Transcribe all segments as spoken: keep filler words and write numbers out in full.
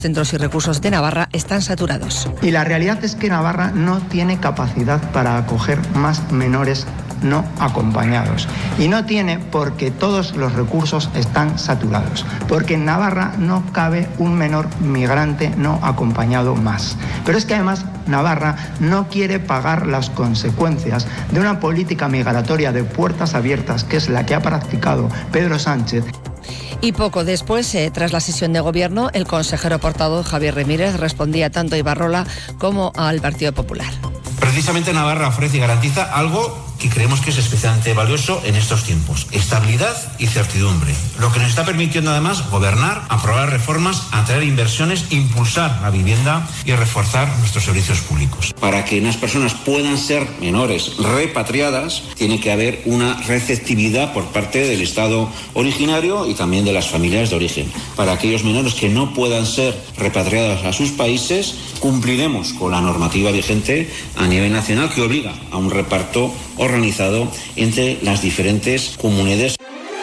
Centros y recursos de Navarra están saturados. Y la realidad es que Navarra no tiene capacidad para acoger más menores no acompañados. Y no tiene porque todos los recursos están saturados. Porque en Navarra no cabe un menor migrante no acompañado más. Pero es que además Navarra no quiere pagar las consecuencias de una política migratoria de puertas abiertas, que es la que ha practicado Pedro Sánchez. Y poco después, eh, tras la sesión de gobierno, el consejero portavoz Javier Ramírez respondía tanto a Ibarrola como al Partido Popular. Precisamente Navarra ofrece y garantiza algo que creemos que es especialmente valioso en estos tiempos: estabilidad y certidumbre, lo que nos está permitiendo además gobernar, aprobar reformas, atraer inversiones, impulsar la vivienda y reforzar nuestros servicios públicos. Para que unas personas puedan ser menores repatriadas, tiene que haber una receptividad por parte del Estado originario y también de las familias de origen. Para aquellos menores que no puedan ser repatriados a sus países, cumpliremos con la normativa vigente a nivel nacional, que obliga a un reparto organizado entre las diferentes comunidades.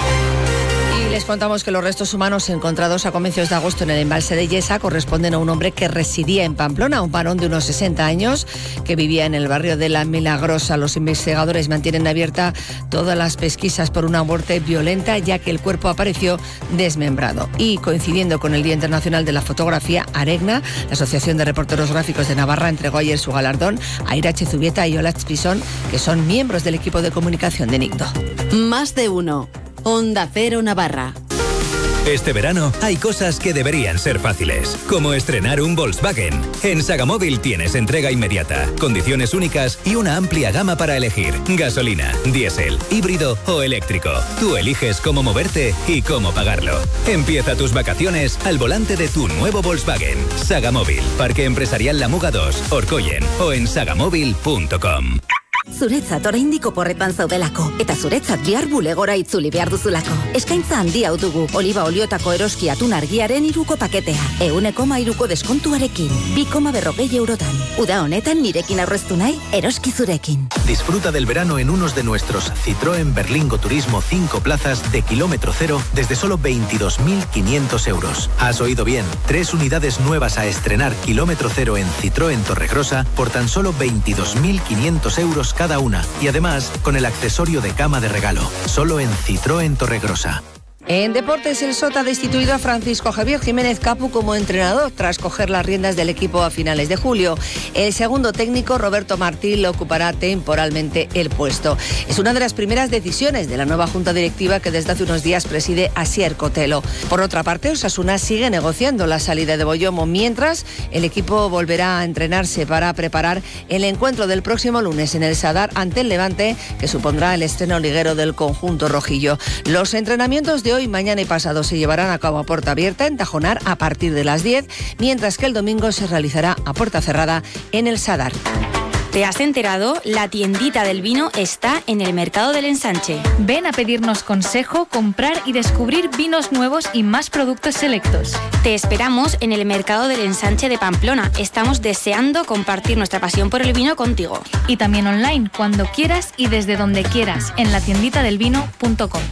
Les contamos que los restos humanos encontrados a comienzos de agosto en el embalse de Yesa corresponden a un hombre que residía en Pamplona, un varón de unos sesenta años que vivía en el barrio de La Milagrosa. Los investigadores mantienen abierta todas las pesquisas por una muerte violenta, ya que el cuerpo apareció desmembrado. Y coincidiendo con el Día Internacional de la Fotografía, Aregna, la Asociación de Reporteros Gráficos de Navarra, entregó ayer su galardón a Irache Zubieta y Olatz Pisón, que son miembros del equipo de comunicación de NICDO. Más de uno. Onda Cero Navarra. Este verano hay cosas que deberían ser fáciles, como estrenar un Volkswagen. En Sagamóvil tienes entrega inmediata, condiciones únicas y una amplia gama para elegir: gasolina, diésel, híbrido o eléctrico. Tú eliges cómo moverte y cómo pagarlo. Empieza tus vacaciones al volante de tu nuevo Volkswagen. Sagamóvil, Parque Empresarial La Muga dos, Orkoien o en sagamóvil punto com. Zuretzat oraindiko porretan zaudelako, eta zuretzat bihar bulegora itzuli behar duzulako. Eskaintza handia dugu, oliba oliotako eroski atun argiaren iruko paketea. Euneko mairuko deskontuarekin, bi koma berrogei eurotan. Uda honetan nirekin aurreztu nahi, eroski zurekin. Disfruta del verano en unos de nuestros Citroën Berlingo Turismo cinco plazas de kilómetro cero desde solo veintidós mil quinientos euros. Has oído bien, tres unidades nuevas a estrenar kilómetro cero en Citroën Torregrosa por tan solo veintidós mil quinientos euros cada una, y además con el accesorio de cama de regalo, solo en Citroën Torregrosa. En deportes, el Sota ha destituido a Francisco Javier Jiménez Capu como entrenador tras coger las riendas del equipo a finales de julio. El segundo técnico, Roberto Martín, le ocupará temporalmente el puesto. Es una de las primeras decisiones de la nueva junta directiva que desde hace unos días preside Asier Cotelo. Por otra parte, Osasuna sigue negociando la salida de Boyomo, mientras el equipo volverá a entrenarse para preparar el encuentro del próximo lunes en el Sadar ante el Levante, que supondrá el estreno liguero del conjunto rojillo. Los entrenamientos de hoy, mañana y pasado se llevarán a cabo a puerta abierta en Tajonar a partir de las diez, mientras que el domingo se realizará a puerta cerrada en el Sadar. ¿Te has enterado? La tiendita del vino está en el Mercado del Ensanche. Ven a pedirnos consejo, comprar y descubrir vinos nuevos y más productos selectos. Te esperamos en el Mercado del Ensanche de Pamplona. Estamos deseando compartir nuestra pasión por el vino contigo. Y también online, cuando quieras y desde donde quieras, en la tiendita del vino punto com.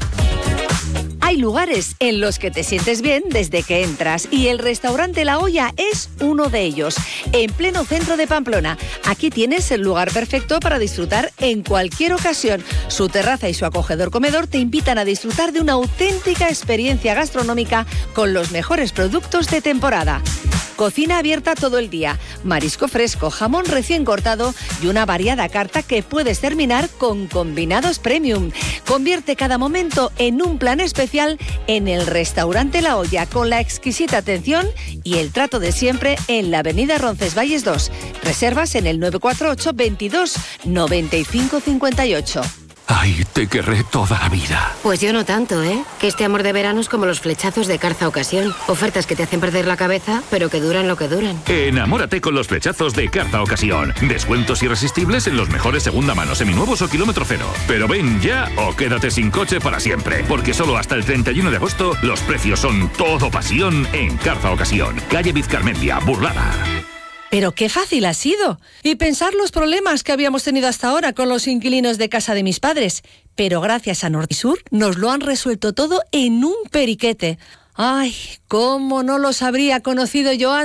Hay lugares en los que te sientes bien desde que entras y el restaurante La Olla es uno de ellos, en pleno centro de Pamplona. Aquí tienes el lugar perfecto para disfrutar en cualquier ocasión. Su terraza y su acogedor comedor te invitan a disfrutar de una auténtica experiencia gastronómica con los mejores productos de temporada. Cocina abierta todo el día, marisco fresco, jamón recién cortado y una variada carta que puedes terminar con combinados premium. Convierte cada momento en un plan especial en el restaurante La Olla, con la exquisita atención y el trato de siempre en la avenida Roncesvalles dos. Reservas en el nueve cuatro ocho, veintidós, noventa y cinco cincuenta y ocho. Ay, te querré toda la vida. Pues yo no tanto, ¿eh? Que este amor de verano es como los flechazos de Carza Ocasión. Ofertas que te hacen perder la cabeza, pero que duran lo que duran. Enamórate con los flechazos de Carza Ocasión. Descuentos irresistibles en los mejores segunda mano, seminuevos o kilómetro cero. Pero ven ya o quédate sin coche para siempre. Porque solo hasta el treinta y uno de agosto los precios son todo pasión en Carza Ocasión. Calle Vizcarmendia, Burlada. Pero qué fácil ha sido. Y pensar los problemas que habíamos tenido hasta ahora con los inquilinos de casa de mis padres. Pero gracias a Nordisur nos lo han resuelto todo en un periquete. Ay, cómo no los habría conocido yo antes.